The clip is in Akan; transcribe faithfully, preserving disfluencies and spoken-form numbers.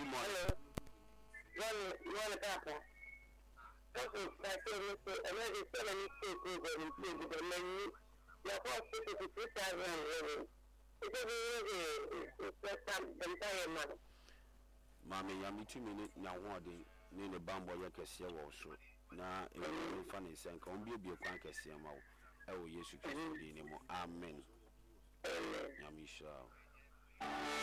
morning. One, one papa. Okay, that's it. And then they said, "I need to go and play with the menu." Your first ticket is two thousand. It's a very, it's a entire month. Mammy, yammy two minutes now. One day, near the bamboo, you can see a so. Now, if you funny, saying, "Come be a crank as see a mouth." Oh, yes, you can do anymore. Amen. Yamisha.